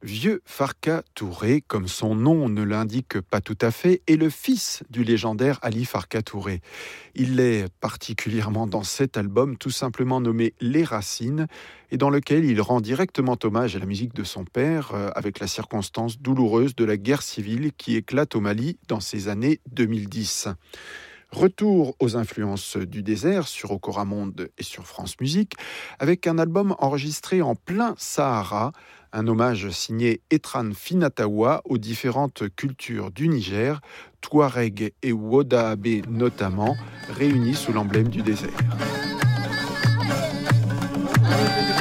Vieux Farka Touré, comme son nom ne l'indique pas tout à fait, est le fils du légendaire Ali Farka Touré. Il est particulièrement dans cet album, tout simplement nommé Les Racines, et dans lequel il rend directement hommage à la musique de son père, avec la circonstance douloureuse de la guerre civile qui éclate au Mali dans ces années 2010. Retour aux influences du désert sur Okora Monde et sur France Musique, avec un album enregistré en plein Sahara, un hommage signé Etran Finatawa aux différentes cultures du Niger, Touareg et Wodahabé notamment, réunis sous l'emblème du désert.